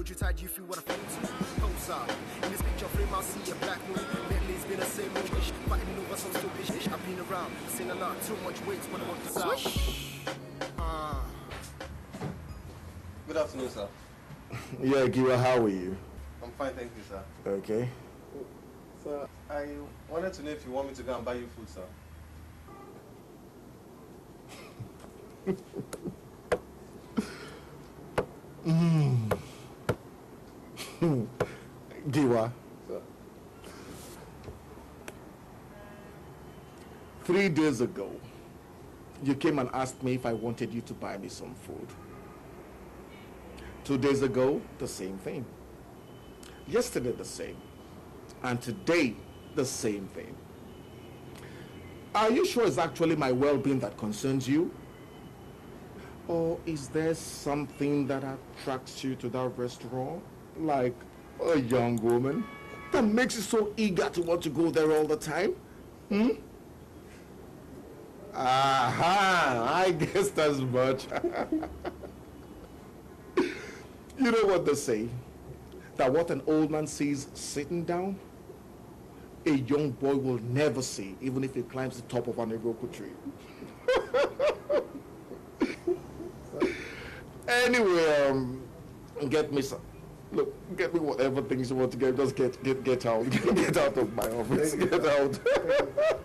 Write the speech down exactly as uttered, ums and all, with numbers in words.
You tired, you feel what I feel to pose up. In this picture frame, I'll see a black moon. Bentley's been the same old ish. Fighting over some stupid ish. I've been around, seen a lot, too much weight when I want to out. Ah. Good afternoon, sir. Yeah, Giwa, how are you? I'm fine, thank you, sir. Okay. Sir, I wanted to know if you want me to go and buy you food, sir. Mm. Giwa. Sir. Three days ago, you came and asked me if I wanted you to buy me some food. Two days ago, the same thing. Yesterday, the same. And today, the same thing. Are you sure it's actually my well-being that concerns you? Or is there something that attracts you to that restaurant? Like a young woman that makes you so eager to want to go there all the time? Hmm? Aha! I guessed as much. You know what they say? That what an old man sees sitting down, a young boy will never see, even if he climbs the top of an iroko tree. Anyway, um, get me some. Look, get me whatever things you want to get. Just get, get, get out. Get out of my office. Get out.